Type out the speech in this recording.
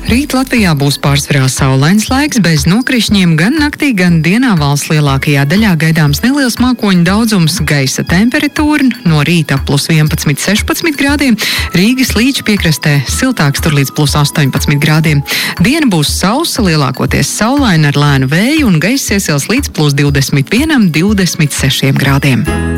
Rīt Latvijā būs pārsvarā saulains laiks, bez nokrišņiem, gan naktī, gan dienā valsts lielākajā daļā gaidāms neliels mākoņu daudzums, gaisa temperatūra no rīta plus 11–16 grādiem, Rīgas līča piekrastē siltāks tur līdz plus 18 grādiem. Diena būs sausa, lielākoties saulaina ar lēnu vēju un gaiss iesils līdz plus 21–26 grādiem.